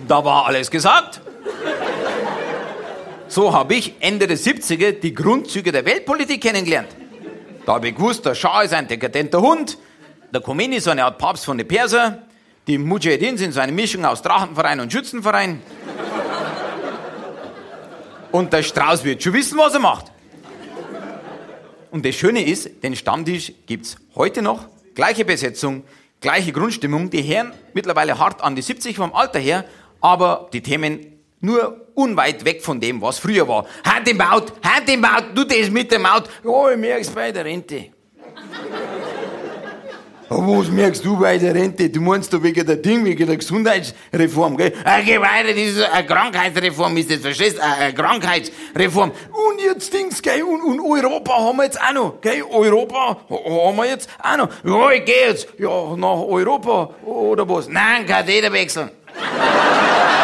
Da war alles gesagt. So habe ich Ende der 70er die Grundzüge der Weltpolitik kennengelernt. Da habe ich gewusst, der Schah ist ein dekadenter Hund, der Khomeini ist so eine Art Papst von den Perser, die Mujahedin sind so eine Mischung aus Drachenverein und Schützenverein. Und der Strauß wird schon wissen, was er macht. Und das Schöne ist, den Stammtisch gibt's heute noch, gleiche Besetzung, gleiche Grundstimmung, die Herren mittlerweile hart an die 70 vom Alter her, aber die Themen nur unweit weg von dem, was früher war. Hand im Maut, du das mit dem Maut. Ja, ich merk's bei der Rente. Was merkst du bei der Rente? Du meinst doch wegen der Gesundheitsreform, gell? Geh weiter, das ist eine Krankheitsreform, ist das, verstehst? Eine Krankheitsreform. Und jetzt Dings, gell? Und Europa haben wir jetzt auch noch, gell? Europa haben wir jetzt auch noch. Ja, ich geh jetzt, ja, nach Europa, oder was? Nein, Katheter wechseln.